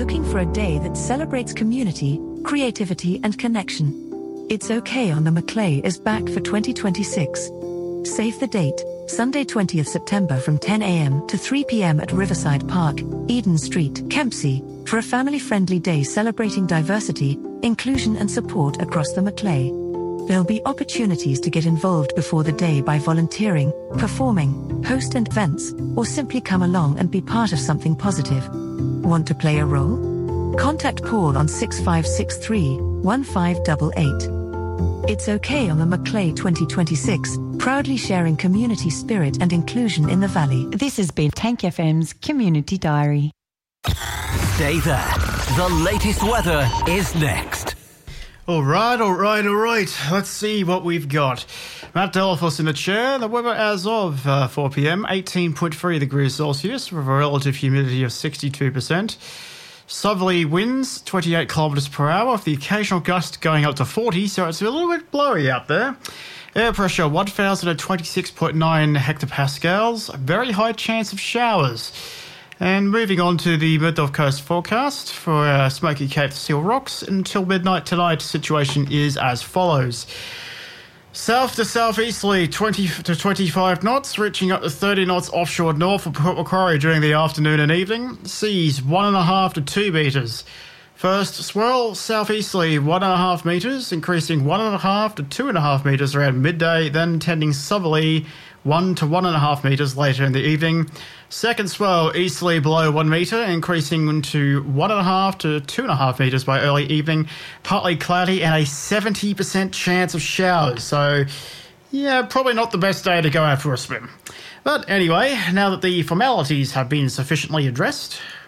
looking for a day that celebrates community, creativity and connection? It's OK on the Macleay is back for 2026. Save the date, Sunday 20th September from 10 a.m. to 3 p.m. at Riverside Park, Eden Street, Kempsey, for a family-friendly day celebrating diversity, inclusion and support across the Macleay. There'll be opportunities to get involved before the day by volunteering, performing, host events, or simply come along and be part of something positive. Want to play a role? Contact Paul on 6563 1588. It's OK on the Macleay 2026, proudly sharing community spirit and inclusion in the Valley. This has been Tank FM's Community Diary. Stay there. The latest weather is next. All right. Let's see what we've got. Matt Delphos in the chair. The weather as of 4 p.m, 18.3 degrees Celsius with a relative humidity of 62%. Southerly winds, 28 kilometres per hour, with the occasional gust going up to 40, so it's a little bit blowy out there. Air pressure, 1,026.9 hectopascals. Very high chance of showers. And moving on to the mid-North Coast forecast for Smoky Cape to Seal Rocks. Until midnight tonight, situation is as follows. South to southeasterly, 20 to 25 knots, reaching up to 30 knots offshore north of Port Macquarie during the afternoon and evening. Seas 1.5 to 2 metres. First swell southeasterly 1.5 metres, increasing 1.5 to 2.5 metres around midday, then tending southerly 1 to 1.5 metres later in the evening. Second swell easterly below 1 metre, increasing to 1.5 to 2.5 metres by early evening. Partly cloudy and a 70% chance of showers. So, yeah, probably not the best day to go out for a swim. But anyway, now that the formalities have been sufficiently addressed,